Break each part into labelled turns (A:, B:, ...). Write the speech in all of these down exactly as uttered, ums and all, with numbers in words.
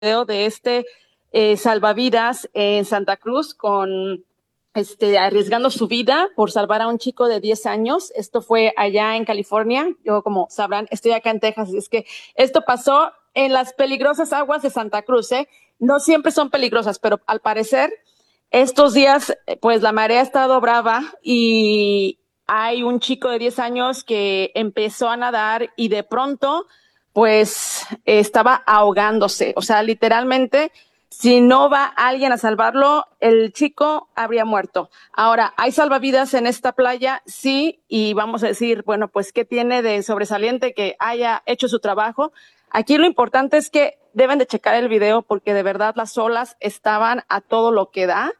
A: video de este eh, salvavidas en Santa Cruz con este, arriesgando su vida por salvar a un chico de diez años. Esto fue allá en California. Yo, como sabrán, estoy acá en Texas. Es que esto pasó en las peligrosas aguas de Santa Cruz, ¿eh? No siempre son peligrosas, pero al parecer estos días, pues la marea ha estado brava y hay un chico de diez años que empezó a nadar y de pronto, pues estaba ahogándose. O sea, literalmente, si no va alguien a salvarlo, el chico habría muerto. Ahora, ¿hay salvavidas en esta playa? Sí, y vamos a decir, bueno, pues, ¿qué tiene de sobresaliente que haya hecho su trabajo? Aquí lo importante es que deben de checar el video porque de verdad las olas estaban a todo lo que da.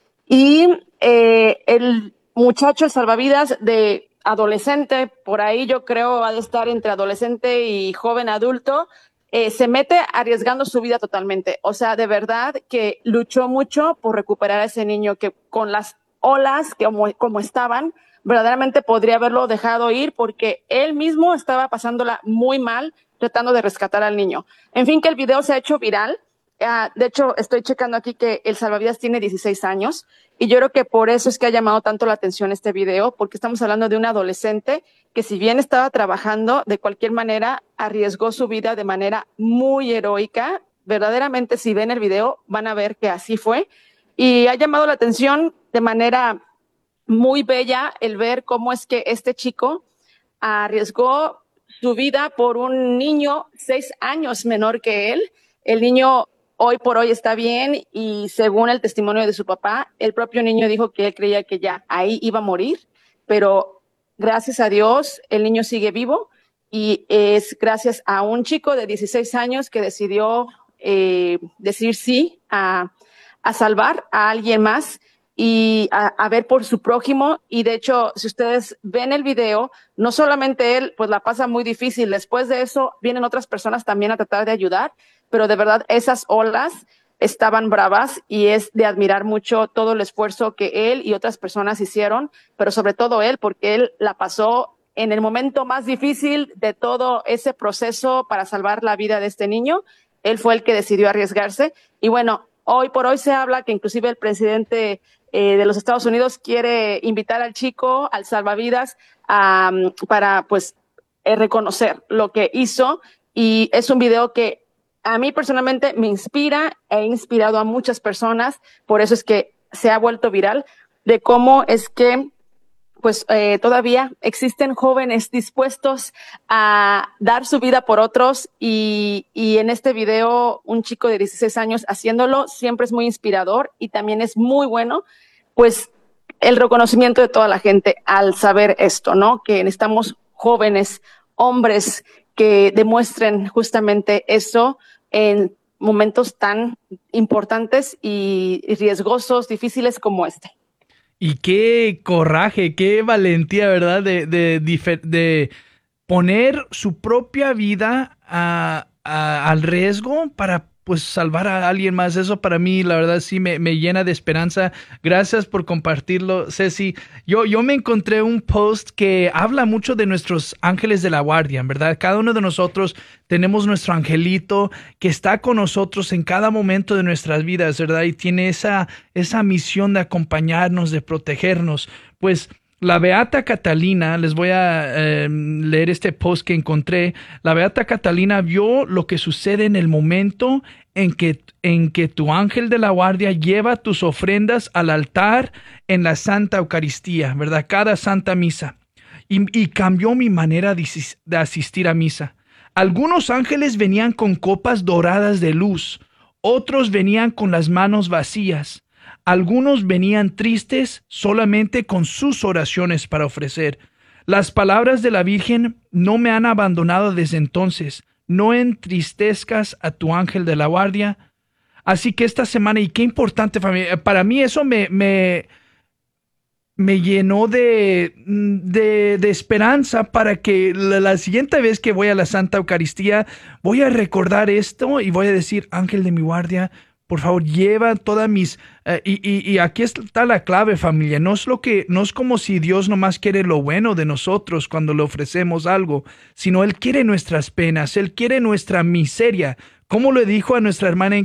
A: Y eh, el muchacho, el salvavidas de adolescente, por ahí yo creo ha de estar entre adolescente y joven adulto, eh, se mete arriesgando su vida totalmente. O sea, de verdad que luchó mucho por recuperar a ese niño que con las olas que como, como estaban, verdaderamente podría haberlo dejado ir porque él mismo estaba pasándola muy mal tratando de rescatar al niño. En fin, que el video se ha hecho viral. Uh, de hecho, estoy checando aquí que el salvavidas tiene dieciséis años y yo creo que por eso es que ha llamado tanto la atención este video, porque estamos hablando de un adolescente que, si bien estaba trabajando, de cualquier manera arriesgó su vida de manera muy heroica. Verdaderamente, si ven el video, van a ver que así fue y ha llamado la atención de manera muy bella el ver cómo es que este chico arriesgó su vida por un niño seis años menor que él. El niño hoy por hoy está bien y según el testimonio de su papá, el propio niño dijo que él creía que ya ahí iba a morir, pero gracias a Dios el niño sigue vivo y es gracias a un chico de dieciséis años que decidió eh, decir sí a, a salvar a alguien más y a, a ver por su prójimo. Y de hecho, si ustedes ven el video, no solamente él pues la pasa muy difícil, después de eso vienen otras personas también a tratar de ayudar, pero de verdad esas olas estaban bravas y es de admirar mucho todo el esfuerzo que él y otras personas hicieron, pero sobre todo él, porque él la pasó en el momento más difícil de todo ese proceso para salvar la vida de este niño. Él fue el que decidió arriesgarse y bueno, hoy por hoy se habla que inclusive el presidente eh, de los Estados Unidos quiere invitar al chico, al salvavidas, um, para pues eh, reconocer lo que hizo, y es un video que a mí personalmente me inspira, e inspirado a muchas personas, por eso es que se ha vuelto viral, de cómo es que pues eh, todavía existen jóvenes dispuestos a dar su vida por otros y, y en este video un chico de dieciséis años haciéndolo siempre es muy inspirador y también es muy bueno, pues el reconocimiento de toda la gente al saber esto, ¿no? Que necesitamos jóvenes, hombres que demuestren justamente eso en momentos tan importantes y riesgosos, difíciles como este.
B: Y qué coraje, qué valentía, ¿verdad? De, de, de, de poner su propia vida a, a, al riesgo para pues salvar a alguien más. Eso para mí, la verdad, sí me, me llena de esperanza. Gracias por compartirlo, Ceci. Yo, yo me encontré un post que habla mucho de nuestros ángeles de la guardia, ¿verdad? Cada uno de nosotros tenemos nuestro angelito que está con nosotros en cada momento de nuestras vidas, ¿verdad? Y tiene esa, esa misión de acompañarnos, de protegernos. Pues la Beata Catalina, les voy a eh, leer este post que encontré. La Beata Catalina vio lo que sucede en el momento en que, en que tu ángel de la guardia lleva tus ofrendas al altar en la Santa Eucaristía, ¿verdad? Cada Santa Misa. Y, y cambió mi manera de, de asistir a misa. Algunos ángeles venían con copas doradas de luz, otros venían con las manos vacías. Algunos venían tristes solamente con sus oraciones para ofrecer. Las palabras de la Virgen no me han abandonado desde entonces. No entristezcas a tu ángel de la guardia. Así que esta semana, y qué importante, familia, para mí eso me, me, me llenó de, de, de esperanza para que la, la siguiente vez que voy a la Santa Eucaristía voy a recordar esto y voy a decir, ángel de mi guardia, por favor, lleva todas mis... Uh, y, y, y aquí está la clave, familia. No es, lo que, no es como si Dios nomás quiere lo bueno de nosotros cuando le ofrecemos algo, sino Él quiere nuestras penas, Él quiere nuestra miseria ¿Cómo le dijo a nuestra hermana en